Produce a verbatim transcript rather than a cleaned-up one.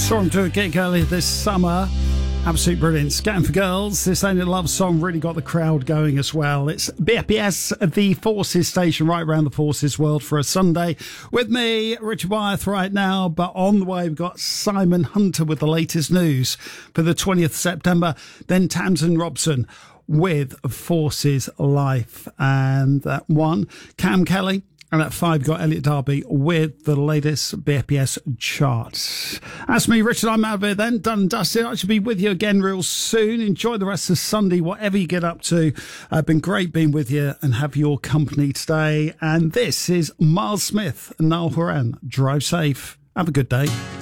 Saw him do a gig earlier this summer. Absolute brilliant. Scatting for Girls. This Ain't a Love Song really got the crowd going as well. It's B F B S, the Forces station, right around the Forces world for a Sunday. With me, Richard Wyeth, right now. But on the way, we've got Simon Hunter with the latest news for the twentieth of September. Then Tamsin Robson with Forces Life. And at one, Cam Kelly. And at five, got Elliot Darby with the latest B F B S charts. That's me, Richard. I'm out of here then. Done and dusted. I should be with you again real soon. Enjoy the rest of Sunday, whatever you get up to. Uh, been great being with you and have your company today. And this is Miles Smith and Niall Horan. Drive safe. Have a good day.